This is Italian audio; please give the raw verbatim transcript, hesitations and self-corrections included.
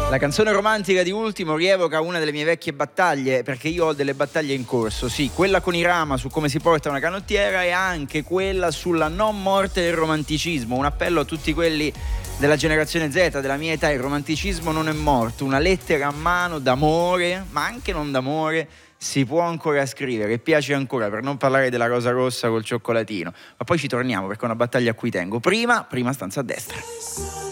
La canzone romantica di Ultimo rievoca una delle mie vecchie battaglie, perché io ho delle battaglie in corso, sì, quella con Irama su come si porta una canottiera e anche quella sulla non morte del romanticismo. Un appello a tutti quelli della generazione Z, della mia età: il romanticismo non è morto, una lettera a mano d'amore, ma anche non d'amore, si può ancora scrivere e piace ancora, per non parlare della rosa rossa col cioccolatino. Ma poi ci torniamo, perché è una battaglia a cui tengo. Prima, prima stanza a destra.